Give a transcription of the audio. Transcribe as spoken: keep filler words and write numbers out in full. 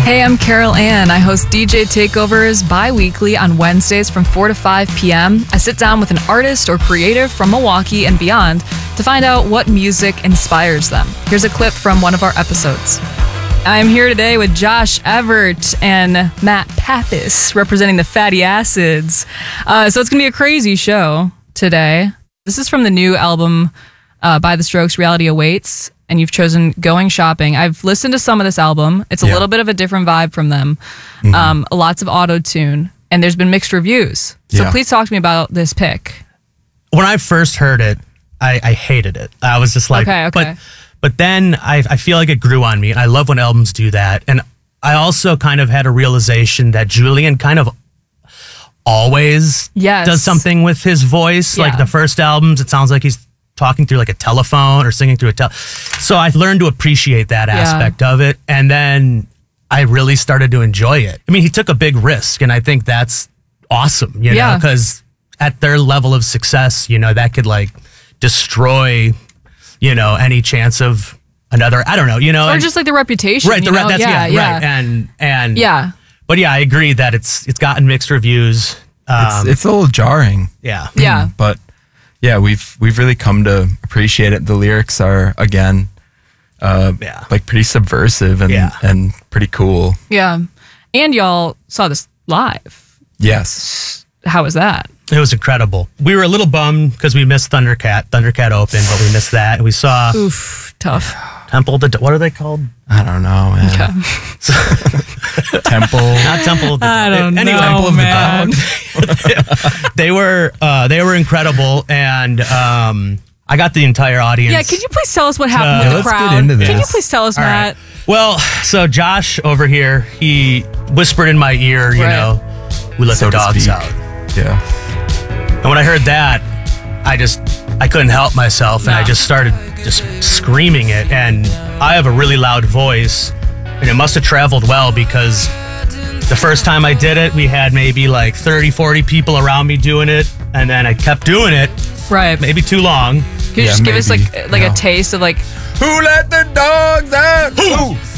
Hey, I'm Carol Ann. I host D J Takeovers bi-weekly on Wednesdays from four to five p.m. I sit down with an artist or creative from Milwaukee and beyond to find out what music inspires them. Here's a clip from one of our episodes. I'm here today with Josh Evert and Matt Pappas representing the Fatty Acids. Uh, so it's going to be a crazy show today. This is from the new album uh, by The Strokes, Reality Awaits, and you've chosen Going Shopping. I've listened to some of this album. It's a yeah. little bit of a different vibe from them. Mm-hmm. Um, lots of auto-tune, and there's been mixed reviews. So yeah. please talk to me about this pick. When I first heard it, I, I hated it. I was just like, okay, okay. But, but then I, I feel like it grew on me. I love when albums do that. And I also kind of had a realization that Julian kind of always yes. does something with his voice. Yeah. Like the first albums, it sounds like he's talking through like a telephone or singing through a tel. So I've learned to appreciate that yeah. aspect of it. And then I really started to enjoy it. I mean, he took a big risk, and I think that's awesome, you yeah. know, because at their level of success, you know, that could like destroy, you know, any chance of another, I don't know, you know. Or and, just like the reputation. Right, the, you know? that's, yeah, yeah, yeah. right. And, and, yeah. But yeah, I agree that it's it's gotten mixed reviews. Um, it's, it's a little jarring. Yeah. Yeah. But yeah, we've we've really come to appreciate it. The lyrics are, again, uh, yeah. like pretty subversive and, yeah. and pretty cool. Yeah. And y'all saw this live. Yes. How was that? It was incredible. We were a little bummed because we missed Thundercat. Thundercat opened, but we missed that. And we saw Oof, tough. Temple, the, what are they called? I don't know, man. Okay. Temple. Not Temple of the I don't anyway, know, Temple of man. the Dog. they were uh, they were incredible, and um, I got the entire audience. Yeah, could you please tell us what happened Uh, with yeah, the let's crowd? get into this. Can you please tell us, All Matt? right. Well, so Josh over here, he whispered in my ear, you Right. know, we let So the to dogs speak. out. Yeah. And when I heard that, I just, I couldn't help myself, and No. I just started just screaming it. And I have a really loud voice, and it must have traveled well, because the first time I did it, we had maybe like thirty, forty people around me doing it, and then I kept doing it, Right. maybe too long. Could you Yeah, just give us maybe. like like Yeah. a taste of like Who let the dogs out? Who?